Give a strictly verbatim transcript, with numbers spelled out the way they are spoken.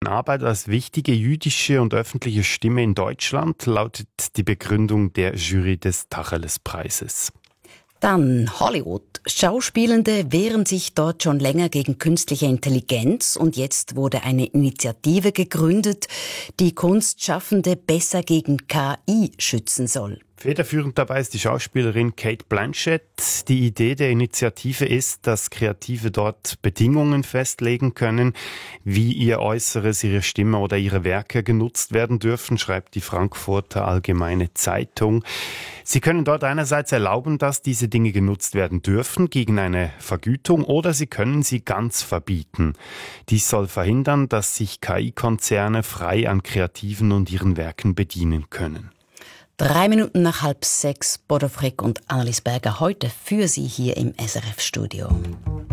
Arbeit als wichtige jüdische und öffentliche Stimme in Deutschland, lautet die Begründung der Jury des Tacheles-Preises. Dann Hollywood. Schauspielende wehren sich dort schon länger gegen künstliche Intelligenz und jetzt wurde eine Initiative gegründet, die Kunstschaffende besser gegen K I schützen soll. Federführend dabei ist die Schauspielerin Cate Blanchett. Die Idee der Initiative ist, dass Kreative dort Bedingungen festlegen können, wie ihr Äußeres, ihre Stimme oder ihre Werke genutzt werden dürfen, schreibt die Frankfurter Allgemeine Zeitung. Sie können dort einerseits erlauben, dass diese Dinge genutzt werden dürfen gegen eine Vergütung, oder sie können sie ganz verbieten. Dies soll verhindern, dass sich K I-Konzerne frei an Kreativen und ihren Werken bedienen können. Drei Minuten nach halb sechs, Bodo Frick und Annelies Berger heute für Sie hier im S R F-Studio.